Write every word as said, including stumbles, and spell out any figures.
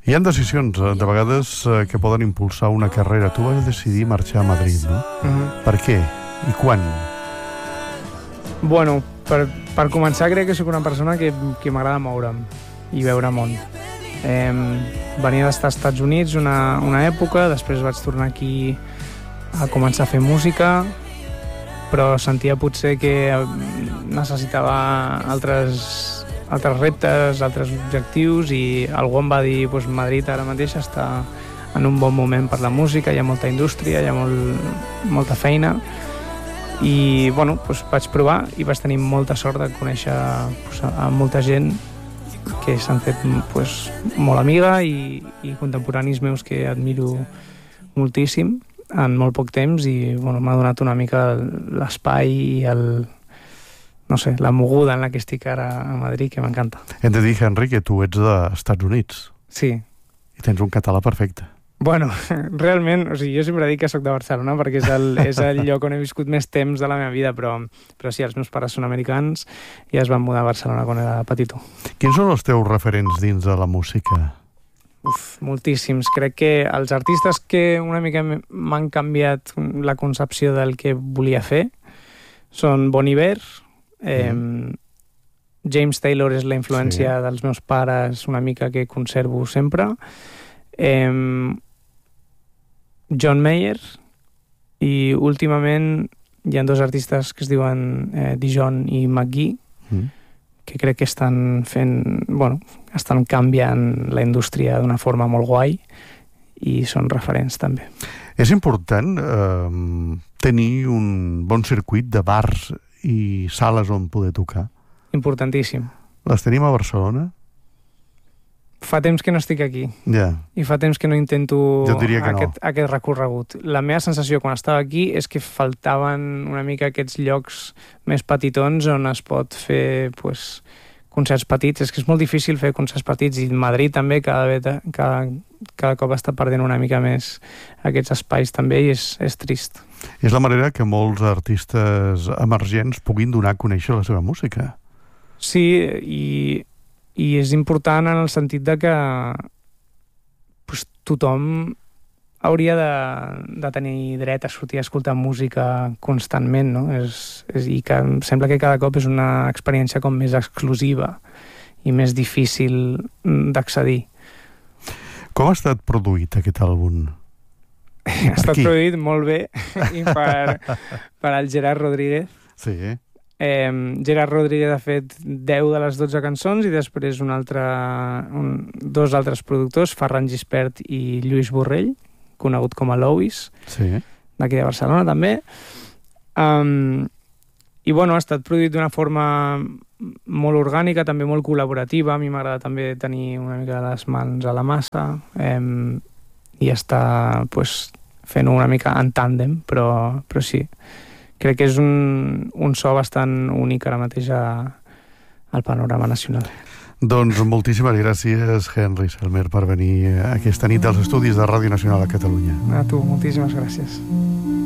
Hi ha decisions, de vegades, que poden impulsar una carrera. Tu vas decidir marxar a Madrid, no? Uh-huh. Per què? I quan? Bueno, per, per començar crec que sóc una persona que, que m'agrada moure'm i veure món. Eh, venia d'estar als Estats Units una, una època, després vaig tornar aquí a començar a fer música, però sentia potser que necessitava altres, altres reptes, altres objectius, i algú em va dir doncs Madrid ara mateix està en un bon moment per la música, hi ha molta indústria, hi ha molt, molta feina, i bueno, doncs vaig provar i vaig tenir molta sort de conèixer doncs, a molta gent que s'han fet doncs, molt amiga i, i contemporanis meus que admiro moltíssim en molt poc temps, i bueno, m'ha donat una mica l'espai i el, no sé, la moguda en la que estic ara a Madrid, que m'encanta. Hem de dir, Henry, que tu ets dels Estats Units. Sí. I tens un català perfecte. Bueno, realment, o sigui, jo sempre dic que sóc de Barcelona perquè és el, és el lloc on he viscut més temps de la meva vida, però, però sí, els meus pares són americans i es van mudar a Barcelona quan era petitó. Quins són els teus referents dins de la música? Uf, moltíssims. Crec que els artistes que una mica m'han canviat la concepció del que volia fer són Bon Iver, eh, mm. James Taylor és la influència sí. dels meus pares, una mica que conservo sempre, eh, John Mayer, i últimament hi ha dos artistes que es diuen eh, Dijon i McGee, mm. que crec que estan fent, bueno, estan canviant la indústria d'una forma molt guai i són referents també. És important eh, tenir un bon circuit de bars i sales on poder tocar? Importantíssim. Les tenim a Barcelona? Fa temps que no estic aquí. Yeah. I fa temps que no intento aquest, no. aquest recorregut. La meva sensació quan estava aquí és que faltaven una mica aquests llocs més petitons on es pot fer pues, concerts petits. És que és molt difícil fer concerts petits, i Madrid també cada, cada, cada cop està perdent una mica més aquests espais també, i és, és trist. És la manera que molts artistes emergents puguin donar a conèixer la seva música. Sí, i... i és important en el sentit de que pues, tothom hauria de, de tenir dret a sortir a escoltar música constantment, no? És, és, i que em sembla que cada cop és una experiència com més exclusiva i més difícil d'accedir. Com ha estat produït aquest àlbum? Ha estat Aquí. produït molt bé i per, per el Gerard Rodríguez. Sí, eh? Eh, Gerard Rodríguez ha fet deu de les dotze cançons, i després un altre, un, dos altres productors, Ferran Gispert i Lluís Borrell, conegut com a Louis, sí. d'aquí de Barcelona també. Um, I bueno, ha estat produït d'una forma molt orgànica, també molt col·laborativa. A mi m'agrada també tenir una mica les mans a la massa, eh, i estar pues, fent una mica en tàndem, però, però sí. Crec que és un, un so bastant únic ara mateix a, al panorama nacional. Doncs moltíssimes gràcies, Henry Selmer, per venir aquesta nit als estudis de Ràdio Nacional a Catalunya. A tu, moltíssimes gràcies.